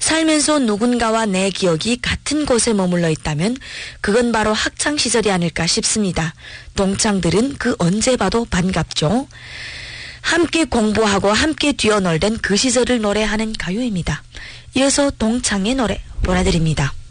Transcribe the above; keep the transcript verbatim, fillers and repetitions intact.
살면서 누군가와 내 기억이 같은 곳에 머물러 있다면 그건 바로 학창시절이 아닐까 싶습니다. 동창들은 그 언제 봐도 반갑죠. 함께 공부하고 함께 뛰어놀던 그 시절을 노래하는 가요입니다. 이어서 동창의 노래 보내드립니다.